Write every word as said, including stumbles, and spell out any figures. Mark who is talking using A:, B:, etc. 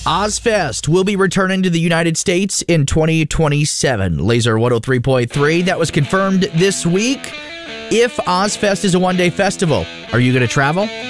A: Ozfest will be returning to the United States in twenty twenty-seven. Laser one oh three point three. That was confirmed this week. If Ozfest is a one-day festival, are you going to travel?